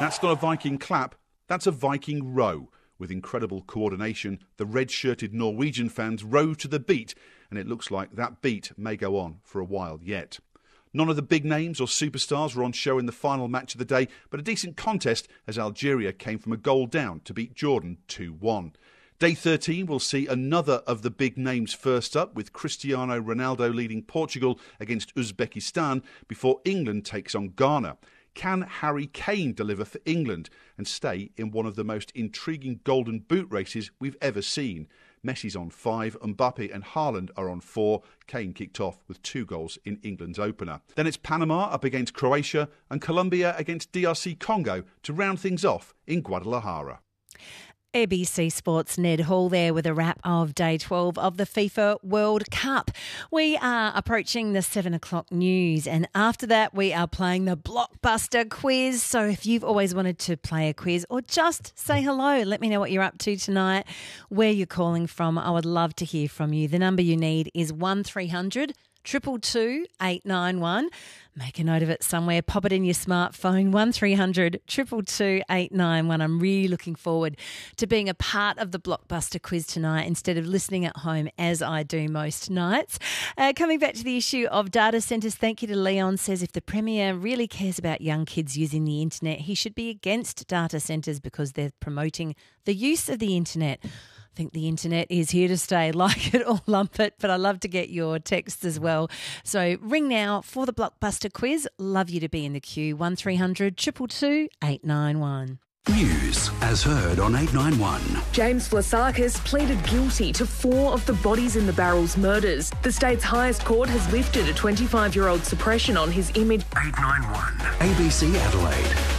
That's not a Viking clap, that's a Viking row. With incredible coordination, the red-shirted Norwegian fans row to the beat, and it looks like that beat may go on for a while yet. None of the big names or superstars were on show in the final match of the day, but a decent contest as Algeria came from a goal down to beat Jordan 2-1. Day 13 will see another of the big names first up, with Cristiano Ronaldo leading Portugal against Uzbekistan before England takes on Ghana. Can Harry Kane deliver for England and stay in one of the most intriguing golden boot races we've ever seen? Messi's on 5, Mbappe and Haaland are on 4. Kane kicked off with 2 goals in England's opener. Then it's Panama up against Croatia and Colombia against DRC Congo to round things off in Guadalajara. ABC Sports' Ned Hall there with a wrap of Day 12 of the FIFA World Cup. We are approaching the 7 o'clock news, and after that we are playing the Blockbuster Quiz. So if you've always wanted to play a quiz or just say hello, let me know what you're up to tonight, where you're calling from. I would love to hear from you. The number you need is 1300 222 891. Make a note of it somewhere. Pop it in your smartphone, 1300 222 891. I'm really looking forward to being a part of the Blockbuster Quiz tonight instead of listening at home as I do most nights. Coming back to the issue of data centres, thank you to Leon, says if the Premier really cares about young kids using the internet, he should be against data centres because they're promoting the use of the internet. I think the internet is here to stay, like it or lump it, but I love to get your texts as well. So ring now for the Blockbuster Quiz. Love you to be in the queue, 1300 222 891. News as heard on 891. James Vlasakis pleaded guilty to 4 of the bodies in the Barrels murders. The state's highest court has lifted a 25-year-old suppression on his image. 891 ABC Adelaide.